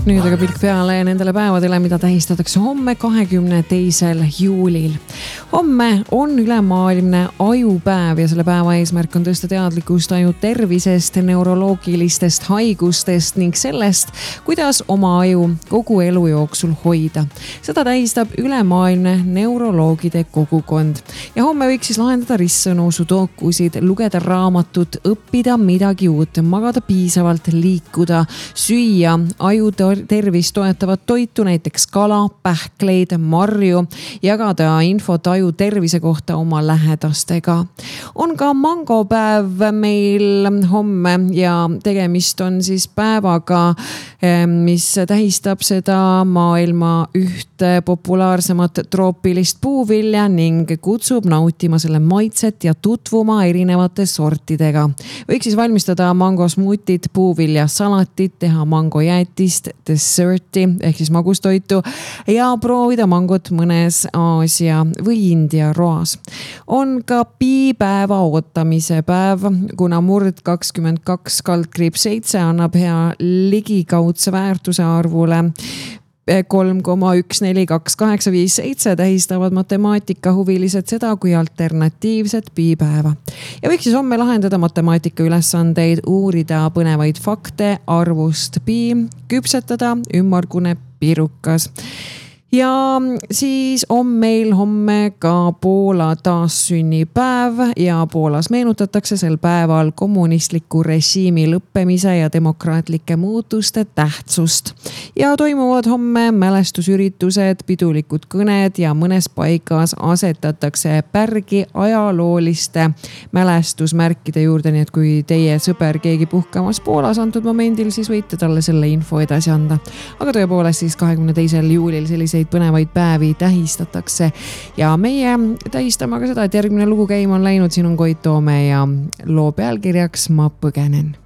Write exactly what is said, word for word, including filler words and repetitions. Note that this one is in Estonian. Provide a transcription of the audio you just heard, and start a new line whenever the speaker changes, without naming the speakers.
Nüüd aga pilk peale nendele päevadele, mida tähistatakse homme kahekümne teisel juulil. Homme on ülemaailmne ajupäev ja selle päeva eesmärk on tõsta teadlikkust aju tervisest, neuroloogilistest haigustest ning sellest, kuidas oma aju kogu elu jooksul hoida. Seda tähistab ülemaailmne neuroloogide kogukond. Ja homme võiks siis lahendada ristsõnu, sudokusid, lugeda raamatut, õppida midagi uut, magada piisavalt, liikuda, süüa, aju tervist toetavat toitu, näiteks kala, pähkleid, marju, jagada infot aju tervise kohta oma lähedastega. On ka mangopäev meil homme ja tegemist on siis päevaga, mis tähistab seda maailma ühte populaarsemat troopilist puuvilja ning kutsub nautima selle maitset ja tutvuma erinevate sortidega. Võiks siis valmistada mangosmuutit, puuvilja salatit, teha mangojäätist, desserti ehk siis magustoitu ja proovida mangot mõnes Aasia või India roas. On ka piipäeva ootamise päev, kuna murd kakskümmend kaks kaldkriips seitse annab hea ligikaudse väärtuse arvule kolm koma üks neli kaks kaheksa viis seitse tähistavad matemaatikahuvilised seda kui alternatiivset piipäeva. Ja võiks siis homme lahendada matemaatika ülesandeid, uurida põnevaid fakte, arvust pi, küpsetada ümmargune pirukas. Ja siis on meil homme ka Poola taassünnipäev ja Poolas meenutatakse sel päeval kommunistliku režiimi lõppemise ja demokraatlike muutuste tähtsust. Ja toimuvad homme mälestusüritused, pidulikud kõned ja mõnes paigas asetatakse pärgi ajalooliste mälestusmärkide juurde, nii et kui teie sõber keegi puhkamas Poolas antud momendil, siis võite talle selle info edasi anda. Aga tõepoolest siis kahekümne teisel juulil selliseid põnevaid päevi tähistatakse ja meie tähistame ka seda, et järgmine lugu käima on läinud, siin on Koit Toome ja loo pealkirjaks Ma põgenen.